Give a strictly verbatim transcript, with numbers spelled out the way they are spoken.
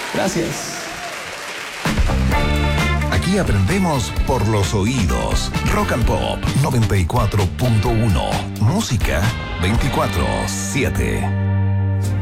Gracias. Aquí aprendemos por los oídos. Rock and Pop noventa y cuatro punto uno. Música veinticuatro siete.